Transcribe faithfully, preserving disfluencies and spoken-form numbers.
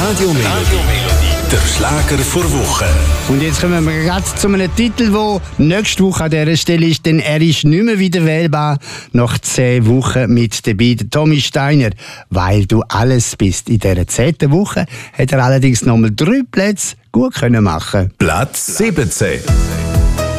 Radio Melodie, der Schlager vor Woche. Und jetzt kommen wir gerade zu einem Titel, der nächste Woche an dieser Stelle ist, denn er ist nicht mehr wieder wählbar. Nach zehn Wochen mit dabei, der Tommy Steiner. Weil du alles bist. In dieser zehnten Woche hat er allerdings nochmal drei Plätze gut können machen. Platz siebzehn.